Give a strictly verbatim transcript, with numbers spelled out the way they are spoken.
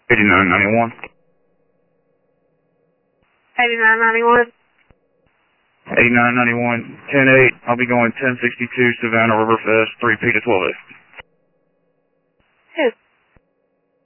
eighty-nine ninety-one. eighty-nine ninety-one. eighty-nine ninety-one, ten eight. I'll be going ten sixty-two Savannah Riverfest, three P to twelve A.